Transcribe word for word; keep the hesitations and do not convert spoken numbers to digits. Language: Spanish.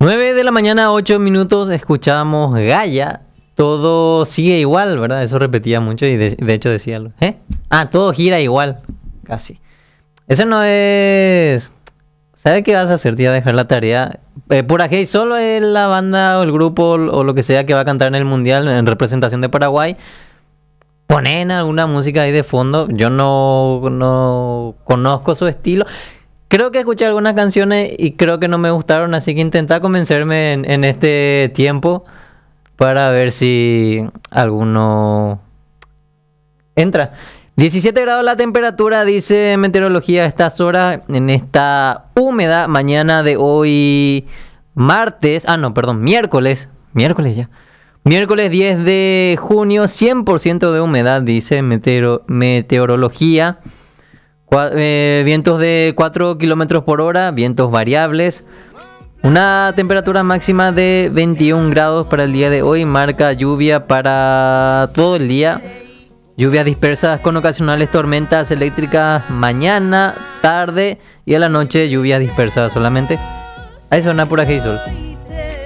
nueve de la mañana, ocho minutos, escuchábamos Gaia. Todo sigue igual, ¿verdad? Eso repetía mucho y de, de hecho decía, ¿eh? Ah, todo gira igual, casi. Eso no es... ¿Sabes qué vas a hacer, tía? Dejar la tarea. Eh, Pura Hey solo es la banda o el grupo o lo que sea que va a cantar en el Mundial en representación de Paraguay. Ponen alguna música ahí de fondo. Yo no, no conozco su estilo. Creo que escuché algunas canciones y creo que no me gustaron, así que intenté convencerme en, en este tiempo para ver si alguno entra. diecisiete grados la temperatura, dice meteorología a estas horas, en esta húmeda mañana de hoy, martes, ah no, perdón, miércoles, miércoles ya, miércoles diez de junio, cien por ciento de humedad, dice meteoro, meteorología, Cua, eh, vientos de cuatro kilómetros por hora, vientos variables, una temperatura máxima de veintiún grados para el día de hoy, marca lluvia para todo el día. Lluvias dispersas con ocasionales tormentas eléctricas mañana, tarde y a la noche lluvias dispersas solamente. Ahí suena Pura Hey Sol.